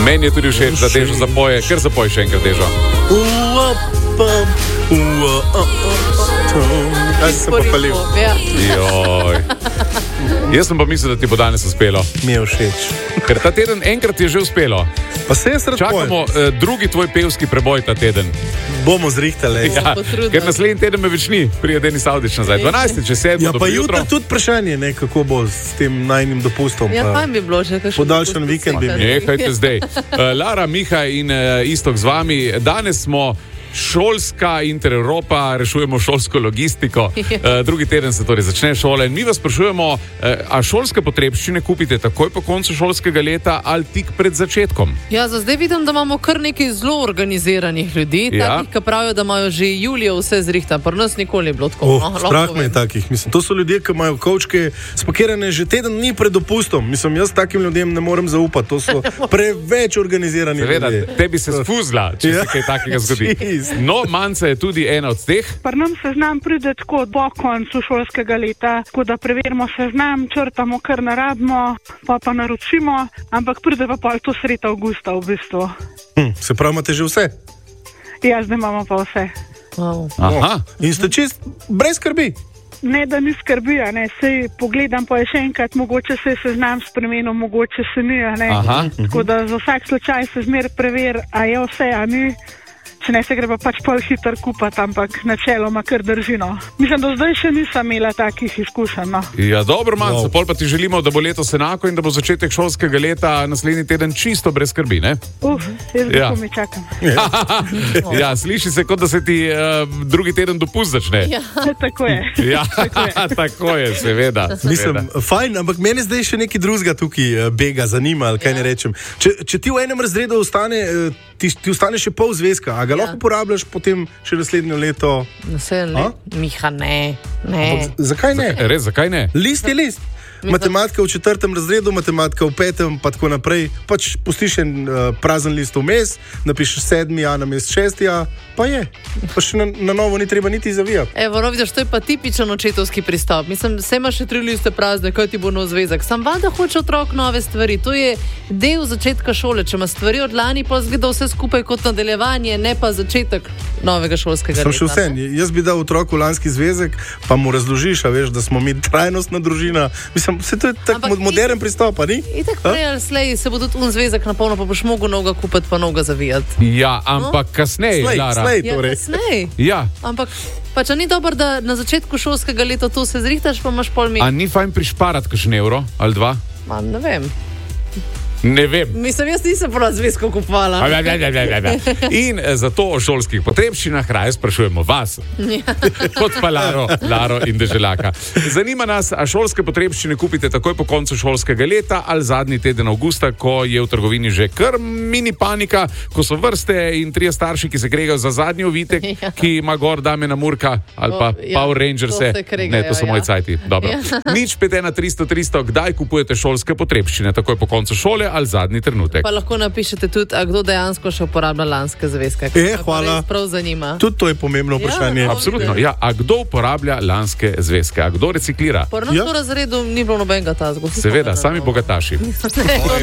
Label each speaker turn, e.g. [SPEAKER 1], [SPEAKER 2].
[SPEAKER 1] Meni je tudi všeč, da Dežo zapoje, ker zapoj še enkrat Dežo.
[SPEAKER 2] Kaj si se popalil?
[SPEAKER 1] Joj. Jaz sem pa mislil, da ti bo danes uspelo.
[SPEAKER 2] Mi je všeč.
[SPEAKER 1] Ker ta teden enkrat je že uspelo.
[SPEAKER 2] Pa se jaz rad
[SPEAKER 1] Čakamo drugi tvoj pevski preboj ta teden.
[SPEAKER 2] Bomo zrihtali.
[SPEAKER 1] Ja, ker naslednji teden me več ni, prije Denis Avdić nazaj. 12. če 7.
[SPEAKER 2] Ja, pa jutro tudi vprašanje, ne, kako bo s tem najnim dopustom.
[SPEAKER 3] Ja, fajn bi bilo, že kakšen
[SPEAKER 2] podaljšan vikend bi imel.
[SPEAKER 1] Nehajte zdaj. Lara, Miha in Istok z vami. Danes smo šolska Intereuropa, rešujemo šolsko logistiko. Drugi teden se torej začne šole in mi vas sprašujemo, a šolske potrebščine kupite takoj po koncu šolskega leta ali tik pred začetkom?
[SPEAKER 3] Ja, za zdaj vidim, da imamo kar nekaj zelo organiziranih ljudi, takih, ki pravijo, da imajo že julija vse zrihta. Pri nas nikoli ni bilo tako.
[SPEAKER 2] Strah me je takih. Mislim, to so ljudje, ki imajo kovčke spakirane že teden dni pred dopustom. Mislim, jaz takim ljudem ne morem zaupati. To so preveč organizirani
[SPEAKER 1] Seveda,
[SPEAKER 2] ljudje.
[SPEAKER 1] tebi se sfuzla, če se kaj takega zgodi. No, Manca je tudi ena od teh.
[SPEAKER 4] Pri nam seznam pride tako po koncu šolskega leta, tako da preverimo seznam, črtamo, kar naradimo, pa naročimo, ampak pride pa pol to sredi avgusta v bistvu.
[SPEAKER 2] Se pravi, imate že vse?
[SPEAKER 4] Ja, zdaj imamo pa vse.
[SPEAKER 3] Wow.
[SPEAKER 1] Aha.
[SPEAKER 2] In ste čist brez skrbi?
[SPEAKER 4] Ne, da ni skrbi, ne, sej pogledam pa je še enkrat, mogoče se je seznam spremenil, mogoče se ni, ne.
[SPEAKER 1] Aha.
[SPEAKER 4] Tako da za vsak slučaj se zmer preveri, a je vse, a ni. Če ne se gre pa pač pol hitro kupati, ampak načeloma kar držino. Mislim, da zdaj še nisem imela takih izkušenj. No.
[SPEAKER 1] Ja, dobro, Manca, pol pa ti želimo, da bo letos enako in da bo začetek šolskega leta naslednji teden čisto brez skrbi, ne?
[SPEAKER 4] Jaz ga mi čakam.
[SPEAKER 1] Ja, sliši se, kot da se ti drugi teden dopust začne.
[SPEAKER 3] Ja.
[SPEAKER 4] Tako je.
[SPEAKER 1] Ja, tako je, seveda.
[SPEAKER 2] Mislim, fajn, ampak meni zdaj še nekaj drugega tukaj bega, zanima, ali kaj ne rečem. Če ti v enem razredu ostane, ti ostane še pol zvezka, a ga lahko uporabljaš potem še naslednje leto?
[SPEAKER 3] Miha, ne.
[SPEAKER 2] Zakaj ne?
[SPEAKER 1] Res, zakaj ne?
[SPEAKER 2] List je list. Matematika v 4. razredu, matematika v 5. pa tako naprej. Pač pustiš en prazen list vmes, napišeš 7. namesto 6. pa je. Pa še na novo ni treba niti zavijati.
[SPEAKER 3] Evo, no vidiš, to je pa tipičen očetovski pristop. Mislim, vse imaš še 3 liste prazne, kaj ti bo nov zvezek. Sam valjda hoče otrok nove stvari. To je del začetka šole. Če ima stvari od lani, pa zgleda vse skupaj kot nadaljevanje, ne pa začetek novega šolskega leta.
[SPEAKER 2] Sem še vse. Jaz bi dal otroku lanski zvezek, pa mu razložiš, a veš, da smo mi trajnostna družina. Mislim, vse to je tak moderen pristop, a ni?
[SPEAKER 3] Itak prej ali slej se bo tudi zvezek napolno, pa boš mogel novega kupiti, pa novega zavijati.
[SPEAKER 1] Ja, ampak kasneje, Lara.
[SPEAKER 2] Slej, torej.
[SPEAKER 3] Kasneje.
[SPEAKER 1] Ja.
[SPEAKER 3] Ampak pa če ni dobro, da na začetku šolskega leta to se zrihtaš, pa imaš pol
[SPEAKER 1] A ni fajn prišparati kakšen evro ali 2?
[SPEAKER 3] Ne vem.
[SPEAKER 1] Ne vem.
[SPEAKER 3] Mislim, jaz nisem prav zvezko kupovala.
[SPEAKER 1] In zato o šolskih potrebščinah raje sprašujemo vas. Kot pa Laro in Deželjaka. Zanima nas, a šolske potrebščine kupite takoj po koncu šolskega leta ali zadnji teden avgusta, ko je v trgovini že kar mini panika, ko so vrste in 3 starši, ki se kregajo za zadnji ovitek, ki ima gor Damjana Murka ali pa Power Rangerse. Ne, to so moji cajti. Dobro. Nič 51300, kdaj kupujete šolske potrebščine? Takoj po koncu šole ali zadnji trenutek?
[SPEAKER 3] Pa lahko napišete tudi, a kdo dejansko še uporablja lanske zvezke.
[SPEAKER 2] Hvala.
[SPEAKER 3] Prav zanima.
[SPEAKER 2] Tudi to je pomembno vprašanje.
[SPEAKER 1] Absolutno. Ja, a kdo uporablja lanske zvezke? A kdo reciklira?
[SPEAKER 3] Po razredu ni bilo nobenega tazga.
[SPEAKER 1] Seveda, sami bogataši.